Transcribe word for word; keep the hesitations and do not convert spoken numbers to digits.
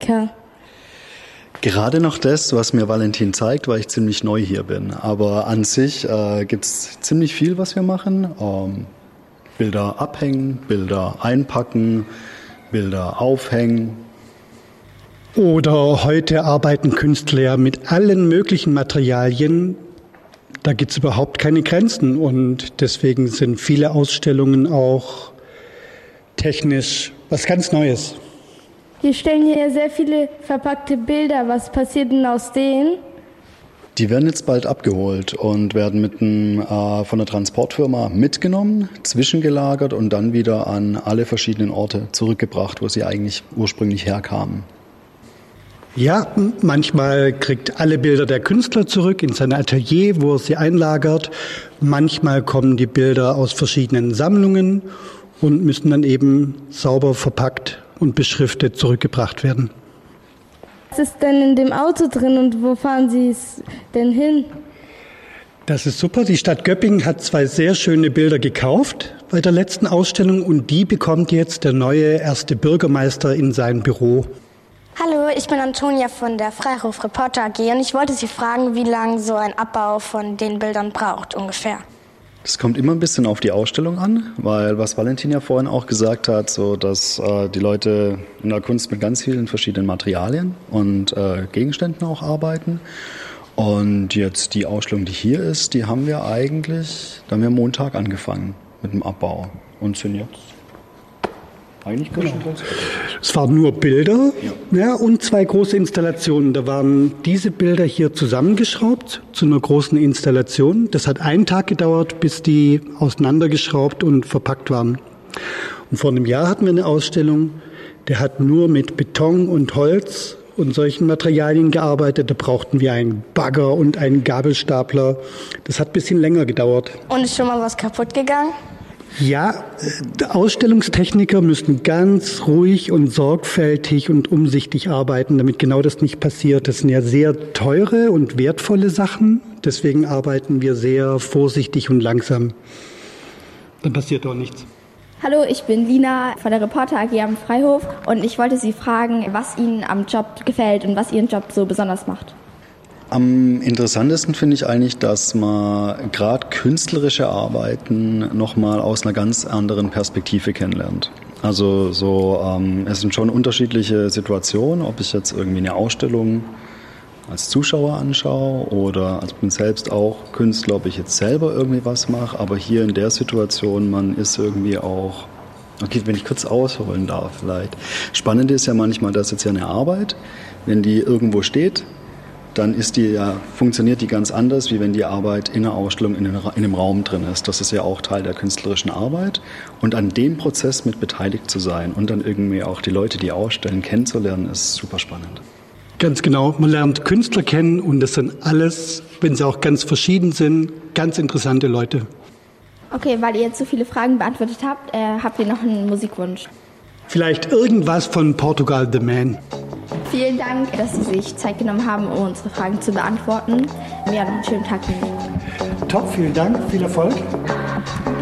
Techniker? Gerade noch das, was mir Valentin zeigt, weil ich ziemlich neu hier bin. Aber an sich äh, gibt es ziemlich viel, was wir machen. Ähm, Bilder abhängen, Bilder einpacken, Bilder aufhängen. Oder heute arbeiten Künstler ja mit allen möglichen Materialien. Da gibt es überhaupt keine Grenzen. Und deswegen sind viele Ausstellungen auch technisch was ganz Neues. Wir stellen hier sehr viele verpackte Bilder. Was passiert denn aus denen? Die werden jetzt bald abgeholt und werden mit einem, äh, von der Transportfirma mitgenommen, zwischengelagert und dann wieder an alle verschiedenen Orte zurückgebracht, wo sie eigentlich ursprünglich herkamen. Ja, manchmal kriegt alle Bilder der Künstler zurück in sein Atelier, wo er sie einlagert. Manchmal kommen die Bilder aus verschiedenen Sammlungen und müssen dann eben sauber verpackt und beschriftet zurückgebracht werden. Was ist denn in dem Auto drin und wo fahren Sie es denn hin? Das ist super. Die Stadt Göppingen hat zwei sehr schöne Bilder gekauft bei der letzten Ausstellung und die bekommt jetzt der neue erste Bürgermeister in sein Büro. Hallo, ich bin Antonia von der Freihof Reporter A G und ich wollte Sie fragen, wie lange so ein Abbau von den Bildern braucht ungefähr. Das kommt immer ein bisschen auf die Ausstellung an, weil was Valentin ja vorhin auch gesagt hat, so dass äh, die Leute in der Kunst mit ganz vielen verschiedenen Materialien und äh, Gegenständen auch arbeiten. Und jetzt die Ausstellung, die hier ist, die haben wir eigentlich, da haben wir Montag angefangen mit dem Abbau und sind jetzt eigentlich größtenteils. Es waren nur Bilder, ja. Ja, und zwei große Installationen. Da waren diese Bilder hier zusammengeschraubt zu einer großen Installation. Das hat einen Tag gedauert, bis die auseinandergeschraubt und verpackt waren. Und vor einem Jahr hatten wir eine Ausstellung, der hat nur mit Beton und Holz und solchen Materialien gearbeitet. Da brauchten wir einen Bagger und einen Gabelstapler. Das hat ein bisschen länger gedauert. Und ist schon mal was kaputt gegangen? Ja, Ausstellungstechniker müssen ganz ruhig und sorgfältig und umsichtig arbeiten, damit genau das nicht passiert. Das sind ja sehr teure und wertvolle Sachen. Deswegen arbeiten wir sehr vorsichtig und langsam. Dann passiert auch nichts. Hallo, ich bin Lina von der Reporter A G am Freihof und ich wollte Sie fragen, was Ihnen am Job gefällt und was Ihren Job so besonders macht. Am interessantesten finde ich eigentlich, dass man gerade künstlerische Arbeiten nochmal aus einer ganz anderen Perspektive kennenlernt. Also so, ähm, es sind schon unterschiedliche Situationen, ob ich jetzt irgendwie eine Ausstellung als Zuschauer anschaue oder als bin selbst auch Künstler, ob ich jetzt selber irgendwie was mache. Aber hier in der Situation, man ist irgendwie auch, okay, wenn ich kurz ausholen darf vielleicht. Spannend ist ja manchmal, dass jetzt ja eine Arbeit, wenn die irgendwo steht, dann ist die ja, funktioniert die ganz anders, wie wenn die Arbeit in einer Ausstellung in einem Raum drin ist. Das ist ja auch Teil der künstlerischen Arbeit. Und an dem Prozess mit beteiligt zu sein und dann irgendwie auch die Leute, die ausstellen, kennenzulernen, ist super spannend. Ganz genau. Man lernt Künstler kennen und das sind alles, wenn sie auch ganz verschieden sind, ganz interessante Leute. Okay, weil ihr jetzt so viele Fragen beantwortet habt, äh, habt ihr noch einen Musikwunsch? Vielleicht irgendwas von Portugal The Man. Vielen Dank, dass Sie sich Zeit genommen haben, um unsere Fragen zu beantworten. Ja, noch einen schönen Tag. Top, vielen Dank, viel Erfolg.